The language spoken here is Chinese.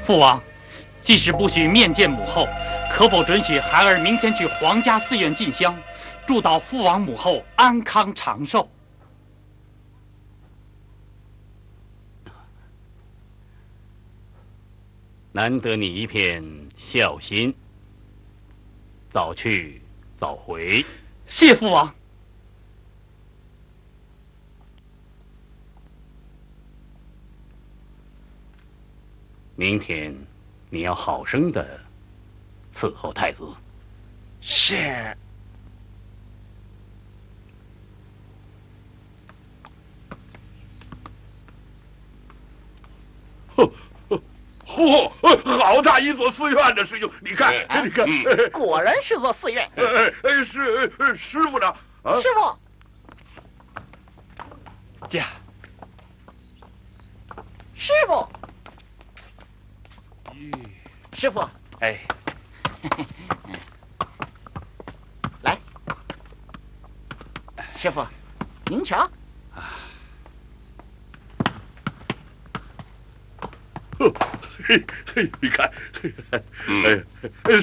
父王，即使不许面见母后，可否准许孩儿明天去皇家寺院进香，祝祷父王母后安康长寿？ 难得你一片孝心，早去早回。 谢父王。 明天你要好生的伺候太子。 是。 嚯，好大一座寺院呢，师兄，你看，你看， 果然是座寺院。 是师傅呢？啊， 师傅， 驾。 师傅，师傅， 哎， 来，师傅，您瞧。 嘿，你看，